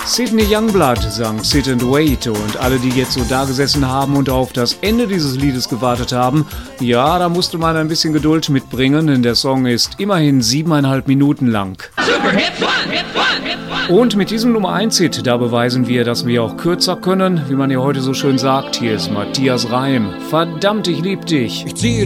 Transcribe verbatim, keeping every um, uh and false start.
Sydney Youngblood sang Sit and Wait und alle, die jetzt so da gesessen haben und auf das Ende dieses Liedes gewartet haben, ja, da musste man ein bisschen Geduld mitbringen, denn der Song ist immerhin siebeneinhalb Minuten lang. Super Hit One, Hit One, Hit One. Und mit diesem Nummer eins Hit, da beweisen wir, dass wir auch kürzer können, wie man ja heute so schön sagt. Hier ist Matthias Reim. Verdammt, ich lieb dich. Ich ziehe